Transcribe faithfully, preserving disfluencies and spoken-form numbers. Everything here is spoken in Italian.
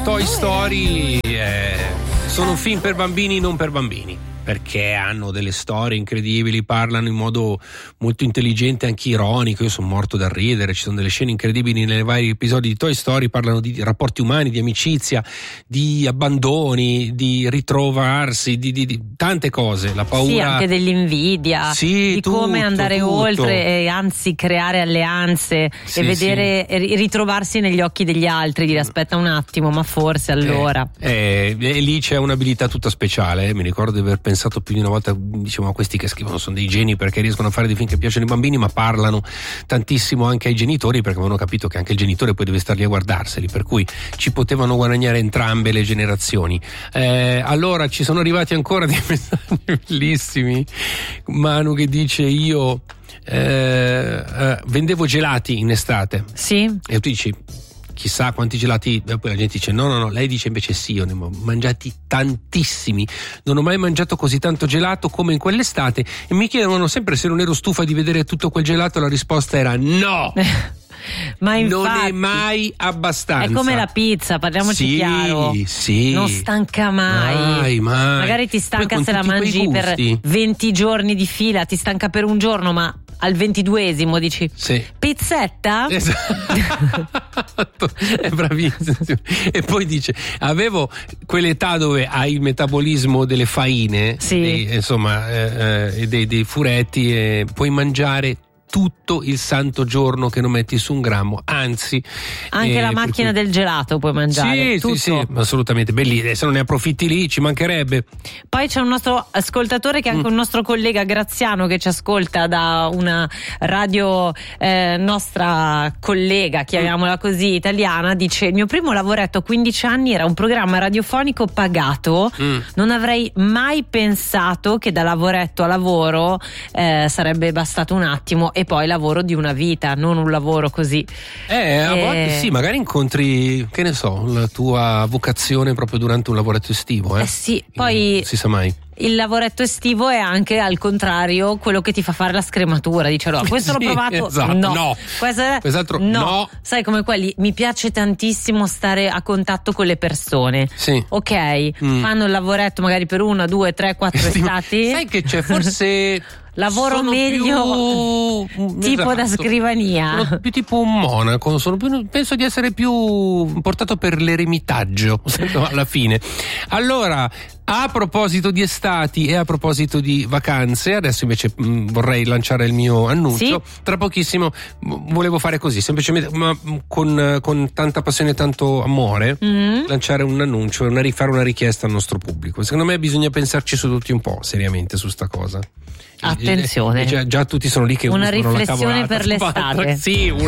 Toy Story eh, sono film per bambini, non per bambini, perché hanno delle storie incredibili, parlano in modo molto intelligente, anche ironico. Io sono morto da ridere, ci sono delle scene incredibili nei vari episodi di Toy Story, parlano di rapporti umani, di amicizia, di abbandoni, di ritrovarsi, di, di, di tante cose, la paura. Sì, anche dell'invidia, sì, di tutto, come andare tutto. oltre e anzi creare alleanze, sì, e vedere sì. e ritrovarsi negli occhi degli altri, dire aspetta un attimo, ma forse allora. Eh, eh, e lì c'è un'abilità tutta speciale, eh. Mi ricordo di aver pensato pensato più di una volta, diciamo, a questi che scrivono sono dei geni perché riescono a fare dei film che piacciono ai bambini, ma parlano tantissimo anche ai genitori, perché avevano capito che anche il genitore poi deve star lì a guardarseli, per cui ci potevano guadagnare entrambe le generazioni. Eh, allora ci sono arrivati ancora dei messaggi bellissimi. Manu che dice io eh, eh, vendevo gelati in estate. Sì. E tu dici chissà quanti gelati, e poi la gente dice no no no, lei dice invece sì, io ne ho mangiati tantissimi, non ho mai mangiato così tanto gelato come in quell'estate, e mi chiedevano sempre se non ero stufa di vedere tutto quel gelato, la risposta era no. Ma infatti, non è mai abbastanza. È come la pizza, parliamoci sì, chiaro. Sì. Non stanca mai. Mai, mai. Magari ti stanca se la mangi per venti giorni di fila, ti stanca per un giorno, ma al ventiduesimo dici sì. Pizzetta? Esatto. È bravissimo. E poi dice avevo quell'età dove hai il metabolismo delle faine, sì. dei, insomma eh, eh, dei, dei furetti, e puoi mangiare tutto il santo giorno che non metti su un grammo, anzi anche eh, la macchina cui... del gelato puoi mangiare, sì, tutto. sì, sì, assolutamente, bellissimo, se non ne approfitti lì ci mancherebbe. Poi c'è un nostro ascoltatore che è anche mm. un nostro collega Graziano che ci ascolta da una radio eh, nostra collega, chiamiamola così, italiana, dice il mio primo lavoretto a quindici anni era un programma radiofonico pagato, mm. non avrei mai pensato che da lavoretto a lavoro eh, sarebbe bastato un attimo e poi lavoro di una vita, non un lavoro così. Eh, a eh, volte sì, magari incontri, che ne so, la tua vocazione proprio durante un lavoretto estivo. Eh, eh sì, poi non si sa mai. Il lavoretto estivo è anche al contrario quello che ti fa fare la scrematura, dice allora questo sì, l'ho provato, esatto, no, no. È... quest'altro no. no, sai come quelli, mi piace tantissimo stare a contatto con le persone, sì. ok, mm. fanno il lavoretto magari per una, due, tre, quattro estati, sai che c'è forse lavoro sono meglio più, tipo esatto, da scrivania, sono più tipo un monaco, sono più, penso di essere più portato per l'eremitaggio alla fine. Allora, a proposito di estati e a proposito di vacanze, adesso invece mh, vorrei lanciare il mio annuncio. Sì? Tra pochissimo mh, volevo fare così, semplicemente, ma mh, con, con tanta passione e tanto amore, mm. lanciare un annuncio e una, fare una richiesta al nostro pubblico. Secondo me bisogna pensarci su tutti un po', seriamente, su sta cosa. Attenzione, e, e già, già tutti sono lì che una usano riflessione la per l'estate. Sì, una